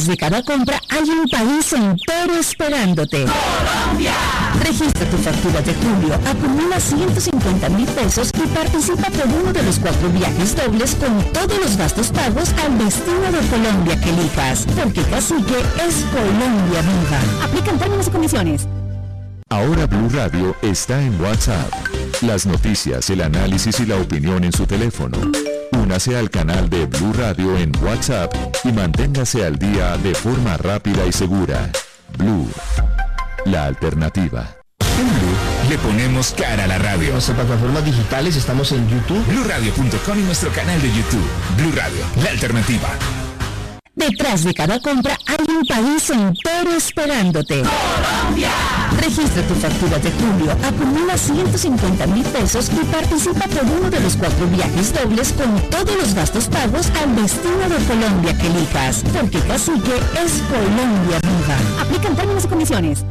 De cada compra hay un país entero esperándote. ¡Colombia! Registra tu factura de julio, acumula 150,000 pesos y participa por uno de los 4 viajes dobles con todos los gastos pagos al destino de Colombia que elijas. Porque Cacique es Colombia viva. Aplican términos y condiciones. Ahora Blue Radio está en WhatsApp. Las noticias, el análisis y la opinión en su teléfono. Únase al canal de Blue Radio en WhatsApp y manténgase al día de forma rápida y segura. Blue, la alternativa. En Blue le ponemos cara a la radio. En nuestras plataformas digitales estamos en YouTube, BlueRadio.com y nuestro canal de YouTube. Blue Radio, la alternativa. Detrás de cada compra hay un país entero esperándote. ¡Colombia! Registra tu factura de julio, acumula 150,000 pesos y participa por uno de los 4 viajes dobles con todos los gastos pagos al destino de Colombia que elijas. Porque Cacique es Colombia viva. Aplican términos y condiciones.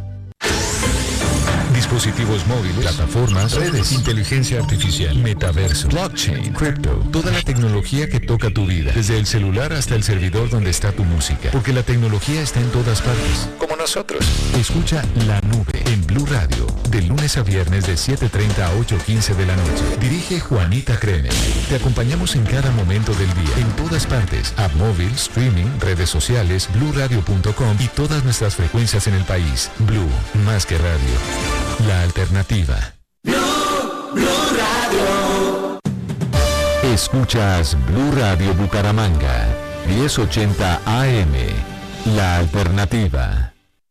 Dispositivos móviles, plataformas, redes, inteligencia artificial, metaverso, blockchain, cripto, toda la tecnología que toca tu vida, desde el celular hasta el servidor donde está tu música, porque la tecnología está en todas partes, como nosotros. Escucha La Nube en Blue Radio, de lunes a viernes de 7:30 a 8:15 de la noche. Dirige Juanita Kremer. Te acompañamos en cada momento del día, en todas partes, app móvil, streaming, redes sociales, BlueRadio.com y todas nuestras frecuencias en el país. Blue, más que radio. La alternativa. Blue Radio. Escuchas Blue Radio Bucaramanga, 1080 AM. La alternativa.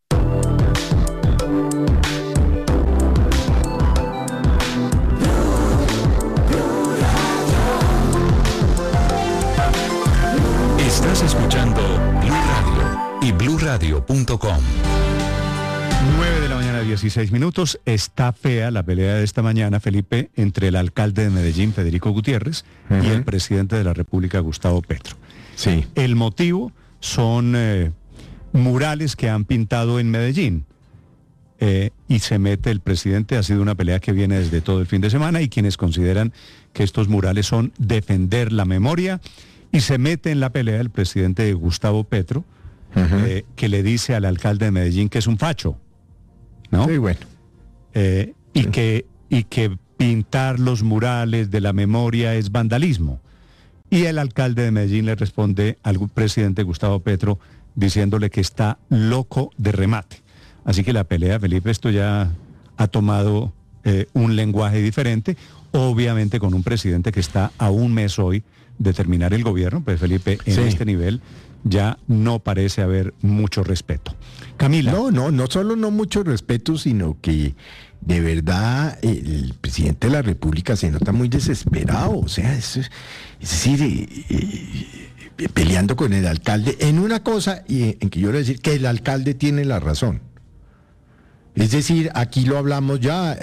Estás escuchando Blue Radio y BlueRadio.com. 9 de la mañana, 16 minutos. Está fea la pelea de esta mañana, Felipe, entre el alcalde de Medellín, Federico Gutiérrez, y el presidente de la República, Gustavo Petro. Sí. El motivo son murales que han pintado en Medellín. Y se mete el presidente, ha sido una pelea que viene desde todo el fin de semana, y quienes consideran que estos murales son defender la memoria, y se mete en la pelea el presidente Gustavo Petro, que le dice al alcalde de Medellín que es un facho, ¿no? Sí, bueno. Y que pintar los murales de la memoria es vandalismo. Y el alcalde de Medellín le responde al presidente Gustavo Petro diciéndole que está loco de remate. Así que la pelea, Felipe, esto ya ha tomado un lenguaje diferente, obviamente con un presidente que está a un mes hoy de terminar el gobierno, pues Felipe, en este nivel ya no parece haber mucho respeto. Camila. No solo no mucho respeto, sino que de verdad el presidente de la República se nota muy desesperado, o sea, es decir, peleando con el alcalde en una cosa y en que yo le voy a decir que el alcalde tiene la razón. Es decir, aquí lo hablamos ya,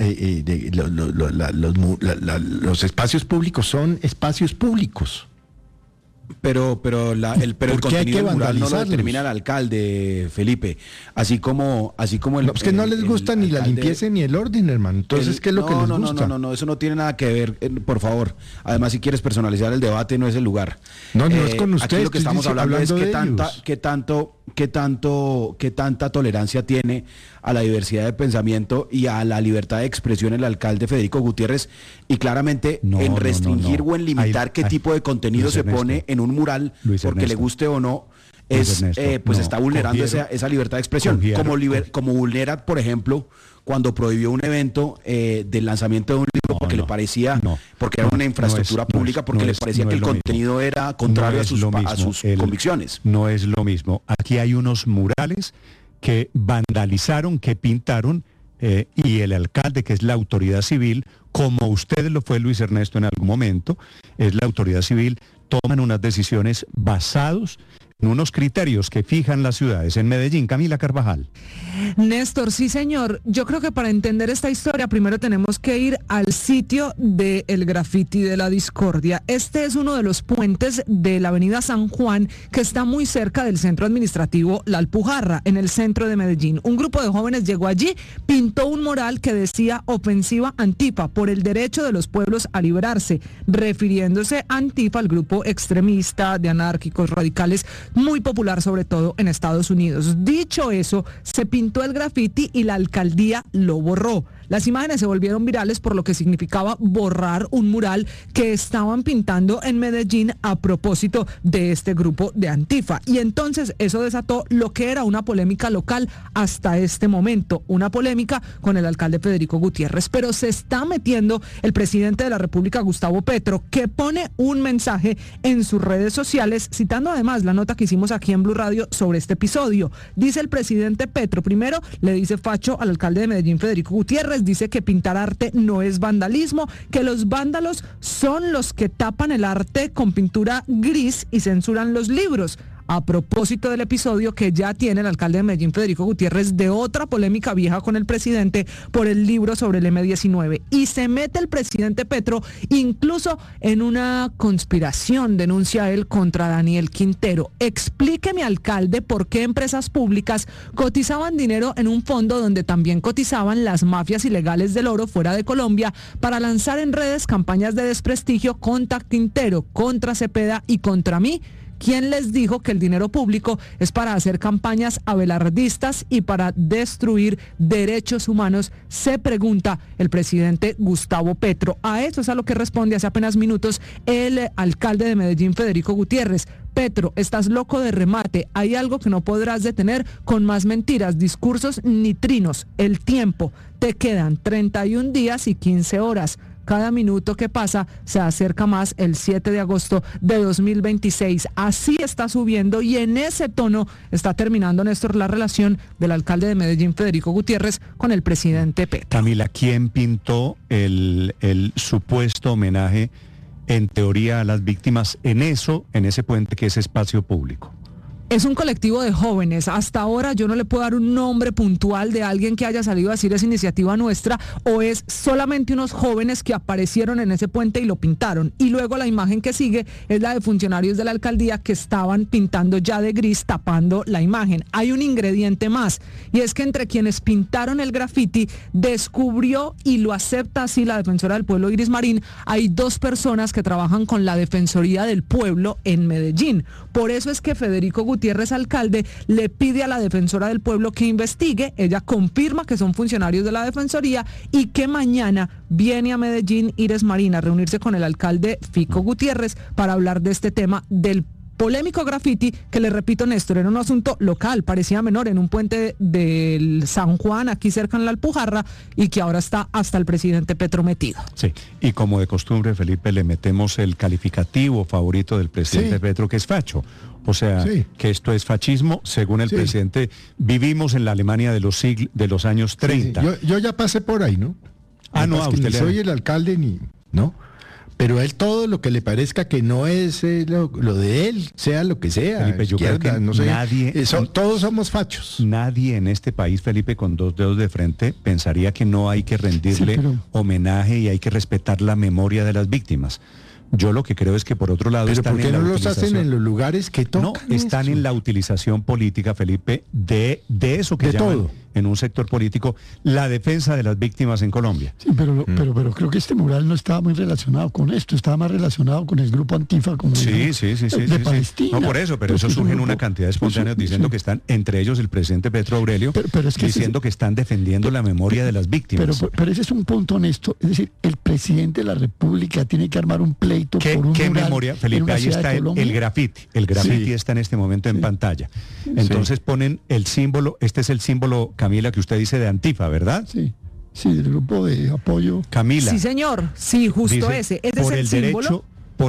los espacios públicos son espacios públicos. Pero el contenido del mural no lo determina el alcalde, Felipe. Así como el... No, es que no les gusta ni la limpieza ni el orden, hermano. Entonces, ¿qué es lo que les gusta? No, eso no tiene nada que ver, por favor. Además, si quieres personalizar el debate, no es el lugar. No es con ustedes. Aquí lo que estamos hablando es qué tanta tolerancia tiene a la diversidad de pensamiento y a la libertad de expresión el alcalde Federico Gutiérrez, y claramente en restringir o en limitar qué tipo de contenido se pone en un mural, porque le guste o no, está vulnerando esa libertad de expresión, como vulnera, por ejemplo, cuando prohibió un evento del lanzamiento de un libro porque le parecía, porque era una infraestructura pública, porque le parecía que el contenido era contrario a sus convicciones. No es lo mismo. Aquí hay unos murales que vandalizaron, que pintaron, y el alcalde, que es la autoridad civil, como usted lo fue, Luis Ernesto, en algún momento, es la autoridad civil, toman unas decisiones basados en unos criterios que fijan las ciudades. En Medellín, Camila Carvajal. Néstor, sí señor, yo creo que para entender esta historia primero tenemos que ir al sitio del graffiti de la discordia. Este es uno de los puentes de la avenida San Juan que está muy cerca del centro administrativo La Alpujarra, en el centro de Medellín. Un grupo de jóvenes llegó allí, pintó un mural que decía ofensiva Antifa por el derecho de los pueblos a liberarse, refiriéndose a Antifa, el grupo extremista de anárquicos radicales muy popular sobre todo en Estados Unidos. Dicho eso, se pintó el graffiti y la alcaldía lo borró. Las imágenes se volvieron virales por lo que significaba borrar un mural que estaban pintando en Medellín a propósito de este grupo de Antifa. Y entonces eso desató lo que era una polémica local hasta este momento, una polémica con el alcalde Federico Gutiérrez. Pero se está metiendo el presidente de la República, Gustavo Petro, que pone un mensaje en sus redes sociales, citando además la nota que hicimos aquí en Blue Radio sobre este episodio. Dice el presidente Petro, primero le dice facho al alcalde de Medellín, Federico Gutiérrez, dice que pintar arte no es vandalismo, que los vándalos son los que tapan el arte con pintura gris y censuran los libros. A propósito del episodio que ya tiene el alcalde de Medellín, Federico Gutiérrez, de otra polémica vieja con el presidente por el libro sobre el M-19. Y se mete el presidente Petro incluso en una conspiración, denuncia él, contra Daniel Quintero. Explíqueme, alcalde, por qué empresas públicas cotizaban dinero en un fondo donde también cotizaban las mafias ilegales del oro fuera de Colombia para lanzar en redes campañas de desprestigio contra Quintero, contra Cepeda y contra mí. ¿Quién les dijo que el dinero público es para hacer campañas abelardistas y para destruir derechos humanos? Se pregunta el presidente Gustavo Petro. A eso es a lo que responde hace apenas minutos el alcalde de Medellín, Federico Gutiérrez. Petro, estás loco de remate. Hay algo que no podrás detener con más mentiras, discursos ni trinos. El tiempo. Te quedan 31 días y 15 horas. Cada minuto que pasa se acerca más el 7 de agosto de 2026. Así está subiendo y en ese tono está terminando, Néstor, la relación del alcalde de Medellín, Federico Gutiérrez, con el presidente Petro. Camila, ¿quién pintó el supuesto homenaje, en teoría, a las víctimas en ese puente que es espacio público? Es un colectivo de jóvenes. Hasta ahora yo no le puedo dar un nombre puntual de alguien que haya salido a decir es iniciativa nuestra o es solamente unos jóvenes que aparecieron en ese puente y lo pintaron. Y luego la imagen que sigue es la de funcionarios de la alcaldía que estaban pintando ya de gris, tapando la imagen. Hay un ingrediente más y es que entre quienes pintaron el graffiti descubrió y lo acepta así la defensora del pueblo, Iris Marín. Hay 2 personas que trabajan con la Defensoría del Pueblo en Medellín. Por eso es que Federico Gutiérrez, alcalde, le pide a la defensora del pueblo que investigue. Ella confirma que son funcionarios de la Defensoría y que mañana viene a Medellín Iris Marín a reunirse con el alcalde Fico Gutiérrez para hablar de este tema del polémico graffiti, que le repito, Néstor, era un asunto local, parecía menor, en un puente del San Juan, aquí cerca en La Alpujarra, y que ahora está hasta el presidente Petro metido. Sí, y como de costumbre, Felipe, le metemos el calificativo favorito del presidente Petro, que es facho. O sea, que esto es fascismo, según el presidente. Vivimos en la Alemania de los años 30. Yo ya pasé por ahí, ¿no? No, usted ni soy el alcalde ni... ¿no? Pero a él todo lo que le parezca que no es lo de él, sea lo que sea. Felipe, yo creo que no sé, nadie... todos somos fachos. Nadie en este país, Felipe, con 2 dedos de frente, pensaría que no hay que rendirle homenaje y hay que respetar la memoria de las víctimas. Yo lo que creo es que por otro lado... ¿Pero por qué no los hacen en los lugares que tocan? No, están en la utilización política, Felipe, de eso que llaman todo, en un sector político, la defensa de las víctimas en Colombia. Sí, pero creo que este mural no estaba muy relacionado con esto, estaba más relacionado con el grupo Antifa como de Palestina. No, por eso, pero eso surge en una cantidad de espontáneos diciendo que están, entre ellos el presidente Petro Aurelio, pero es que diciendo que están defendiendo la memoria de las víctimas. Pero ese es un punto honesto, es decir, el presidente de la República tiene que armar un pleito por un ¿Qué mural memoria, Felipe? Ahí está el graffiti. El graffiti está en este momento en pantalla. Entonces ponen el símbolo, este es el símbolo, Camila, que usted dice de Antifa, ¿verdad? Sí, del grupo de apoyo. Camila. Sí, señor. Sí, justo dice, ese. Ese por es el símbolo.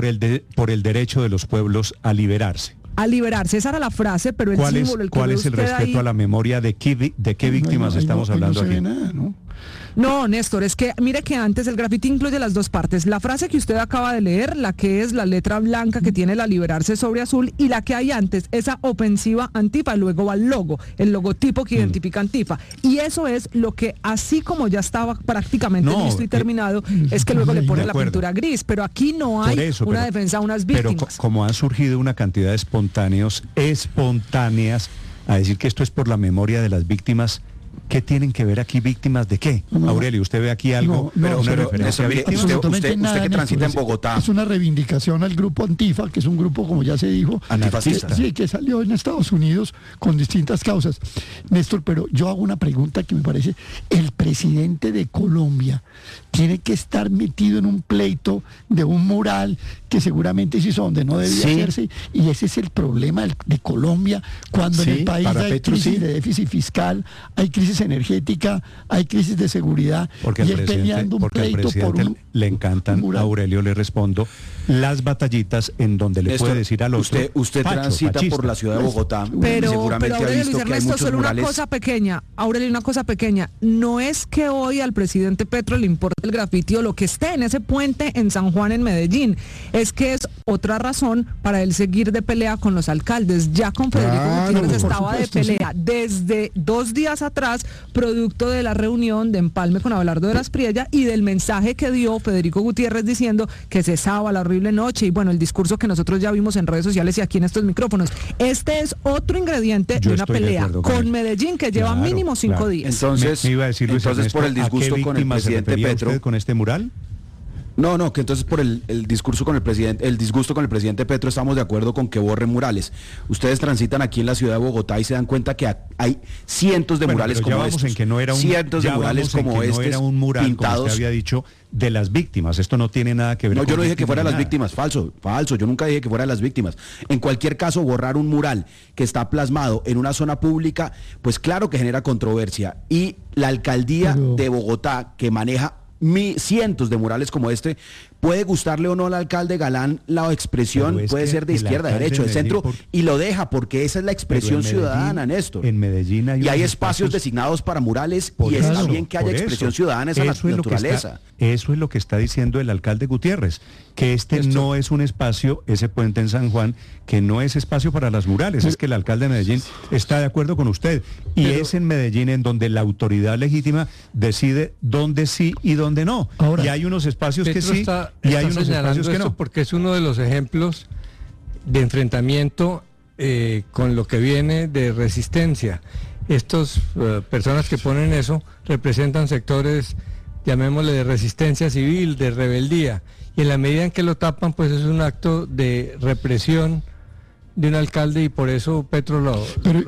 Por el derecho de los pueblos a liberarse. A liberarse, esa era la frase, pero el símbolo... ¿Cuál es el respeto a la memoria de qué víctimas estamos hablando aquí? No se ve nada, ¿no? No, Néstor, es que mire que antes el grafiti incluye las dos partes. La frase que usted acaba de leer, la que es la letra blanca que tiene la liberarse sobre azul, y la que hay antes, esa ofensiva Antifa, luego va el logo, el logotipo que identifica Antifa. Y eso es lo que, así como ya estaba prácticamente listo y terminado, es que luego le pone la pintura gris. Pero aquí no hay una defensa a unas víctimas. Pero como han surgido una cantidad de espontáneas, a decir que esto es por la memoria de las víctimas, ¿qué tienen que ver aquí víctimas de qué? Aurelio, ¿usted ve aquí algo? Usted que transita en Bogotá. Es una reivindicación al grupo Antifa, que es un grupo, como ya se dijo, antifascista. Sí, que salió en Estados Unidos con distintas causas. Néstor, pero yo hago una pregunta que me parece, el presidente de Colombia tiene que estar metido en un pleito de un mural que seguramente se hizo donde no debía hacerse, y ese es el problema de Colombia, cuando en el país hay crisis de déficit fiscal, hay crisis energética, hay crisis de seguridad, porque y él peleando un pleito por un le encantan, a Aurelio le respondo, las batallitas en donde le puede decir al otro, usted transita fascista por la ciudad de Bogotá, pero seguramente Aurelio, ha visto que hay muchos solo murales. una cosa pequeña, Aurelio, una cosa pequeña, no es que hoy al presidente Petro le importe el grafiti o lo que esté en ese puente en San Juan, en Medellín, es que es otra razón para él seguir de pelea con los alcaldes. Ya con Federico Gutiérrez estaba de pelea desde 2 días atrás, producto de la reunión de empalme con Abelardo de la Espriella y del mensaje que dio Federico Gutiérrez diciendo que cesaba la horrible noche, y bueno, el discurso que nosotros ya vimos en redes sociales y aquí en estos micrófonos. Este es otro ingrediente de una pelea con Medellín que lleva mínimo 5 días. Entonces, me iba a decir, Luis Ernesto, por el disgusto con el presidente Petro, con este mural. No, que entonces por el discurso con el presidente, el disgusto con el presidente Petro, estamos de acuerdo con que borre murales. Ustedes transitan aquí en la ciudad de Bogotá y se dan cuenta que hay cientos de murales como estos. En que no era cientos de murales como estos, no era un mural, pintados. Como usted había dicho, de las víctimas. Esto no tiene nada que ver con... No, yo no dije que fuera de las víctimas, falso, yo nunca dije que fuera de las víctimas. En cualquier caso, borrar un mural que está plasmado en una zona pública, pues claro que genera controversia. Y la alcaldía de Bogotá, que maneja cientos de murales como este, puede gustarle o no al alcalde Galán la expresión, puede ser de izquierda, de derecha, de centro, y lo deja porque esa es la expresión ciudadana, Néstor. En Medellín hay espacios designados para murales, y está bien que haya expresión ciudadana, esa naturaleza. Eso es lo que está diciendo el alcalde Gutiérrez, que no es un espacio, ese puente en San Juan, que no es espacio para las murales. Es que el alcalde de Medellín está de acuerdo con usted, y es en Medellín en donde la autoridad legítima decide dónde sí y dónde no. Ahora, y hay unos espacios que sí y hay unos espacios que no. Porque es uno de los ejemplos de enfrentamiento con lo que viene de resistencia. Estos personas que ponen eso representan sectores, llamémosle, de resistencia civil, de rebeldía, y en la medida en que lo tapan, pues es un acto de represión de un alcalde, y por eso Petro lo